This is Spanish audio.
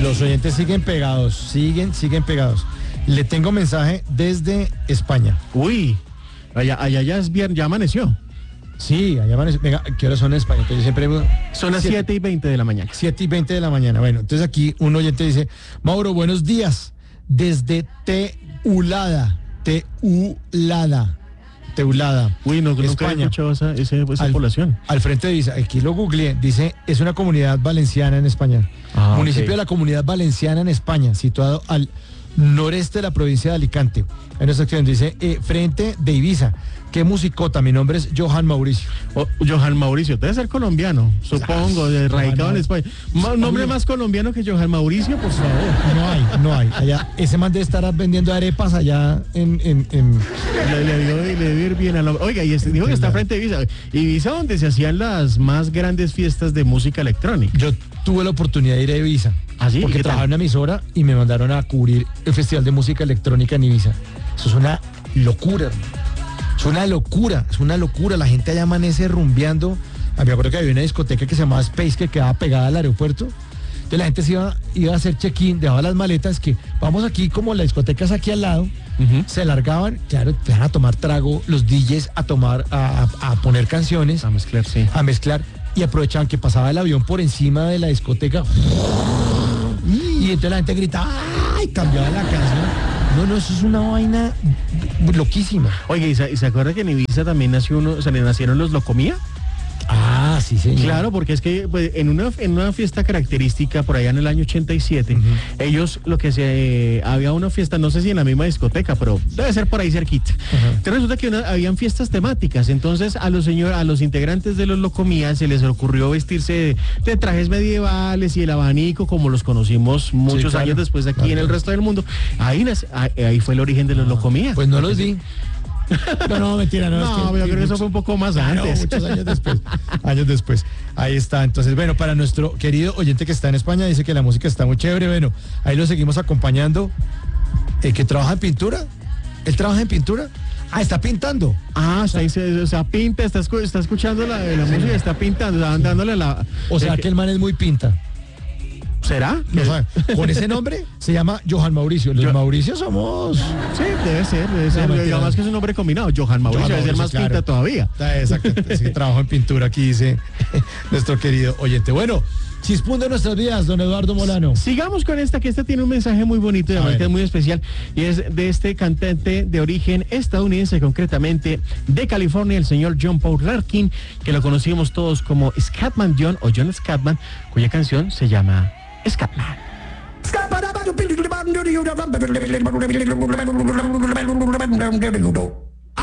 Los oyentes siguen pegados, siguen pegados. Le tengo mensaje desde España. Uy, allá ya es viernes, ya amaneció. Sí, allá amaneció. Venga, ¿qué horas son en España? Entonces, yo siempre... Son las 7:20 de la mañana. 7:20 de la mañana. Bueno, entonces aquí un oyente dice, Mauro, buenos días, desde Teulada. Uy, nunca he España. escuchado esa población. Al frente dice, aquí lo googleé, dice, es una comunidad valenciana en España. Municipio de la Comunidad Valenciana en España, situado al noreste de la provincia de Alicante. En esta sección dice, frente de Ibiza. Qué musicota, mi nombre es Johan Mauricio. Johan Mauricio, debe ser colombiano, supongo, radicado en España. Nombre más colombiano que Johan Mauricio, por favor. No hay. Allá, ese man debe estar vendiendo arepas allá en... Le debe ir bien al hombre. Oiga, y dijo que está frente a Ibiza. Ibiza, donde se hacían las más grandes fiestas de música electrónica. Yo tuve la oportunidad de ir a Ibiza. ¿Ah, sí? Porque trabajaba en una emisora y me mandaron a cubrir el Festival de Música Electrónica en Ibiza. Eso es una locura, hermano. Es una locura. La gente allá amanece rumbeando. Me acuerdo que había una discoteca que se llamaba Space que quedaba pegada al aeropuerto. Entonces la gente se iba a hacer check-in, dejaba las maletas, que vamos aquí, como la discoteca es aquí al lado, se largaban, claro, empezaban a tomar trago, los DJs a poner canciones. A mezclar, sí. A mezclar, y aprovechaban que pasaba el avión por encima de la discoteca. Y entonces la gente gritaba, ¡ay! Cambiaba la canción. No, eso es una vaina loquísima. Oye, ¿y se acuerda que en Ibiza también le nacieron los Locomía? Ah, sí, señor. Claro, porque es que pues, en una fiesta característica por allá en el año 87, ellos había una fiesta, no sé si en la misma discoteca, pero debe ser por ahí cerquita. Entonces resulta que habían fiestas temáticas, entonces a los integrantes de los Locomía se les ocurrió vestirse de trajes medievales y el abanico como los conocimos muchos años después aquí en el resto del mundo. Ahí fue el origen de los Locomía. Pues no los vi. No, mentira, no. No, yo creo que eso fue un poco más antes. Muchos años después. Ahí está. Entonces, bueno, para nuestro querido oyente que está en España, dice que la música está muy chévere. Bueno, ahí lo seguimos acompañando. Que trabaja en pintura. ¿Él trabaja en pintura? Está pintando. Pinta, está escuchando la música, está pintando, dándole la... O sea, que el man es muy pinta. ¿Será? No sabe. Con ese nombre se llama Johan Mauricio. Los Mauricios somos... Sí, debe ser. Además que es un nombre combinado. Johan Mauricio debe ser más claro. Pinta todavía. Exacto. Sí, trabajo en pintura aquí, dice nuestro querido oyente. Bueno, chispún de nuestras vidas, don Eduardo Molano. Sigamos con esta, que tiene un mensaje muy bonito y además que es muy especial. Y es de este cantante de origen estadounidense, concretamente de California, el señor John Paul Larkin, que lo conocimos todos como Scatman John o John Scatman, cuya canción se llama Scatman.